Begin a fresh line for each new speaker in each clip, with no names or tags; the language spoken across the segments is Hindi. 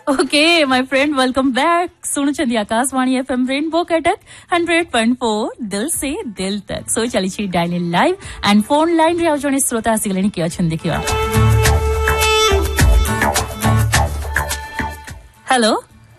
Okay my friend welcome back सुनुछंदी Akashvani FM rainbow Cuttack 100.4 दिल से दिल तक सो चली छी dialling live and phone line रे जने श्रोता आसिगलेनी कि अछन देखिवा हेलो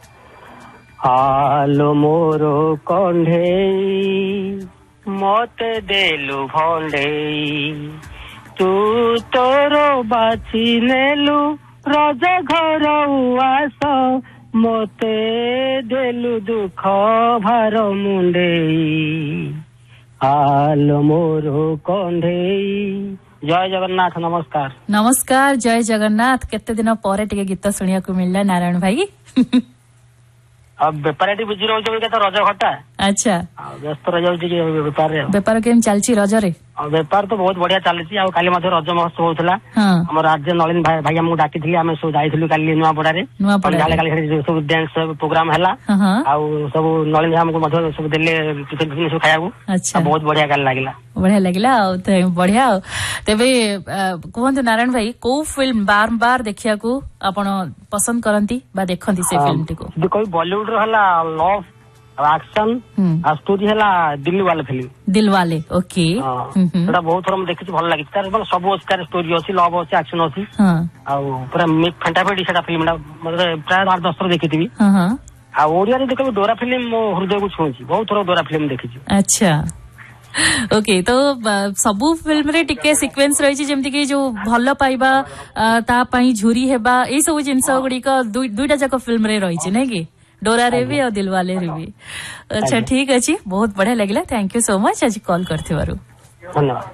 हालो मोरो कंढेई मते देलु भंडेई तू तोरो बाची नेलु रज घर उआस मते देलु दुख भार मुंडेई हालो मोरो कंढेई। जय जगन्नाथ नमस्कार।
नमस्कार जय जगन्नाथ केते दिन परे टिके गीत सुनिया को मिलला नारायण भाई।
अब बेपार बिजी रही तो रज घटा
अच्छा
व्यस्त रही बेपार
बेपार केम चलची रज रे
बेपार तो बहुत बढ़िया चलती काली रज महोत्सव होता आम राज्य नलिन भाई आमको डाकी आम सब जाइलु काली नुआपड़े सब डांस प्रोग्राम है सब नलिन भाई आमको सब देले टिफिन फिफिन सब खाया बहुत बढ़िया काली
लगिला बढ़िया तेबे कहतु नारायण भाई को फिल्म बार बार देखिया को आपण पसंद करंती बा देखंती से फिल्म टिको
कोई बॉलीवुड रो हला लव एक्शन आ स्टोरी हला दिल वाले फिल्म दिल वाले
ओके
सेटा बहुत थोर देखि भल लागि तार मतलब सब तार स्टोरी अछि लव अछि एक्शन अछि आ पूरा मिक फंटाफेडी सेटा फिल्मटा मतलब प्राय 8-10 थोर देखिथिबी आ ओडिया रे देखबो डोरा फिल्म मो हृदय को छुंची बहुत थोर डोरा फिल्म देखिछि।
अच्छा ओके तो सबु फिल्म रे टिके सीक्वेंस रही जेमती कि जो भल पाइबा ता पई झुरी हेबा ए सब जिंस गुडी का दुईटा जाक फिल्म रे रही नै कि डोरा रे भी और दिलवाले रे भी। अच्छा ठीक अछि बहुत बढ़िया लागला थैंक यू सो मच आज कॉल करथिबारु
धन्यवाद।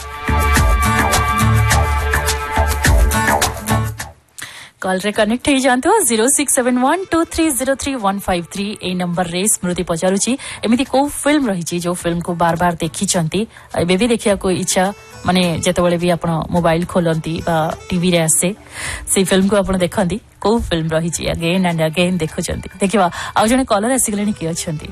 कॉल रे कनेक्ट हो जातु 067123033153 ए नंबर रे स्मृति पचारुची एमिति को फिल्म रही जो फिल्म को बार बार देखी एबे भी देखिया को इच्छा माने जेतेबेले भी आपण मोबाइल खोलंती बा टीवी रे आसे से फिल्म को आपण देखंती को फिल्म रही अगेन एंड अगेन देखुचंती देखिवा आ जने कॉलर आसिगलेनी कि अछंती।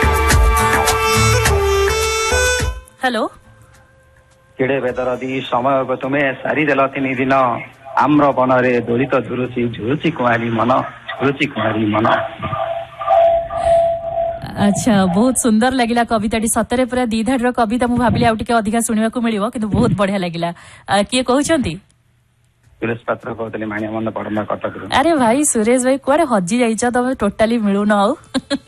हेलो
केडे बेदरदी समय को तुमे सारी देलथिनी दिन आम्र बनरे दोलित झुरुची झुरुची कुमारी मन झुरुची कुमारी मन।
अच्छा बहुत सुंदर लगिला कविताटी सतरे पूरा दी धाडर कविता मु भाबिली आउ टिके अधिका सुनिबा को मिलिबो किंतु बहुत बढ़िया लगिला किए कहउचंती
सुरेश पात्र कहतले मानिया मन पडमा कटक।
अरे भाई सुरेश भाई कोडे हजी जाइछ तमे टोटली मिलु न आउ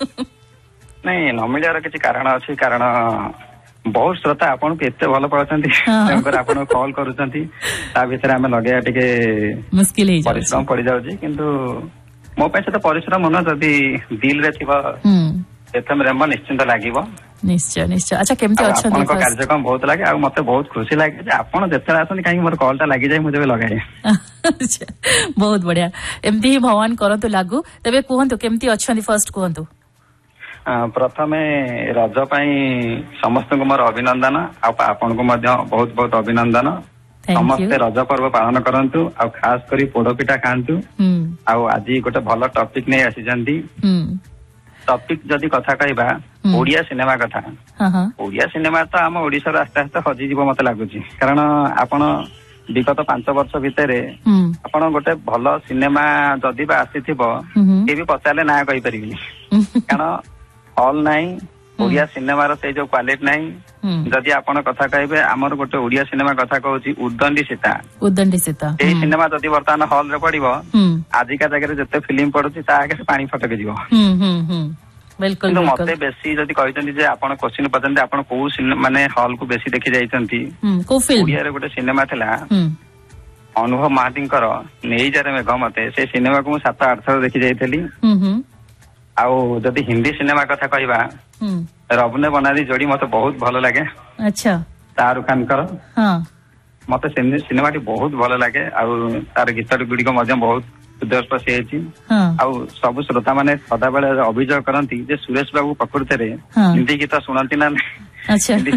नहीं न मिलियार किछि कारण अछि कारण बहुत श्रोता आपन के एते भल पाउछंती तेंकर आपन कॉल करूछंती ता भीतर हमें लगे टिके
मुश्किल हे जाय
परिश्रम पड़ी जाउची किंतु मो पैसे तो परिश्रम मन जदी दिल रे थिबा एतम रेम निश्चिंत लागिबो
निश्चय निश्चय। अच्छा केमते अछन
आपन को कार्यक्रम बहुत लागे आ मते बहुत खुशी लागे जे आपन जेते आसन काई मोर कॉल ता लागि जाय मु जेबे लगाए।
अच्छा बहुत बढ़िया एमती ही भगवान करंतु लागू तबे कहंतु केमती अछन फर्स्ट कहंतु।
प्रथमे रज पाई समस्त को मोर अभिनंदन आपन को मध्य बहुत बहुत अभिनंदन समस्ते रज पर्व पालन करंतु आ खास करी पोड़पिठा खांतु आ आज गोटे भल टॉपिक नै आसी जंदी टॉपिक जदी कथा कहबा ओडिया सिनेमा कथा ओडिया सिनेमा तो हम ओडिसा आस्ते आस्ते हजी जीव मते लागुची कारण आपण विगत 5 वर्ष भितर आपण गोटे भल सिनेमा जदी बा आसीथिबो के भी पचाले ना कहि परिबिनी कारण हॉल नाही ओडिया सिनेमा रो से जो क्वालिटी नाही जदी आपण कथा कहबे हमर गोटे ओडिया सिनेमा कथा कहूची उद्दंडी सीता ए सिनेमा जदी वर्तमान हॉल रे पड़िबो आजिका जगह जते फिल्म पडुची ता आगे पानी फटके जीवो
बिल्कुल
मते बेसी जदी कहितंती जे आपण क्वेश्चन पचंती आपण को सिनेमा माने हॉल को बेसी देखि जाइतंती
को फिल्म
ओडिया रे गोटे सिनेमा थिला अनुभव महांतीकर नेई जारे मेघ मते से सिनेमा को 7-8 थर देखि जाइथली आउ जदी हिंदी सिनेमा कथा कहबा रबने बनादी जोड़ी मते बहुत भलो लागे।
अच्छा
शाहरुख खान कर मते सिनेमा टी बहुत भलो लागे आउ तार गीत गुडी को मध्य बहुत हृदयस्पर्शी हेछि आउ सब श्रोता माने सदा बेले अभियोग करंती जे सुरेश बाबू प्रकृति रे हिंदी गीत सुनंती ना।
अच्छा
हिंदी